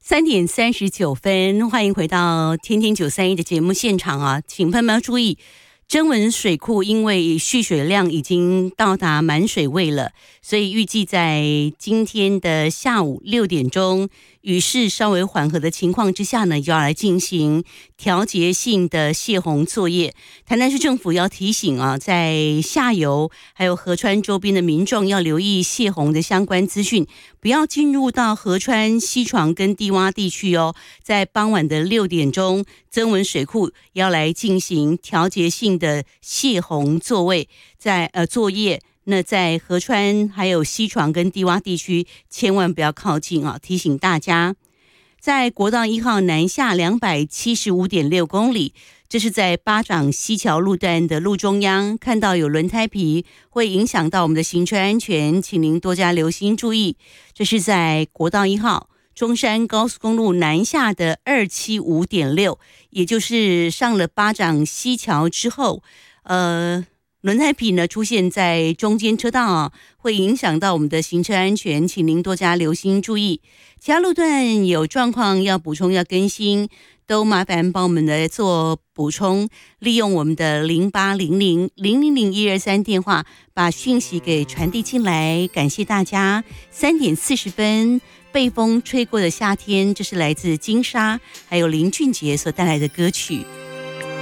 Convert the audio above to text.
3:39，欢迎回到天天931的节目现场啊！请朋友们要注意，曾文水库因为蓄水量已经到达满水位了，所以预计在今天的下午6点钟，雨势稍微缓和的情况之下呢，就要来进行调节性的泄洪作业。台南市政府要提醒啊，在下游还有河川周边的民众要留意泄洪的相关资讯，不要进入到河川溪床跟低洼地区哦。在傍晚的6点钟，曾文水库要来进行调节性的泄洪作业。那在河川还有溪床跟低洼地区千万不要靠近啊！提醒大家，在国道1号南下275.6公里，这是在巴掌溪桥路段的路中央，看到有轮胎皮会影响到我们的行车安全，请您多加留心注意。这是在国道1号中山高速公路南下的275.6，也就是上了巴掌溪桥之后，轮胎皮呢出现在中间车道啊，会影响到我们的行车安全，请您多加留心注意。其他路段有状况要补充要更新，都麻烦帮我们来做补充，利用我们的0800000123电话把讯息给传递进来。感谢大家。3:40，被风吹过的夏天，这是来自金沙还有林俊杰所带来的歌曲。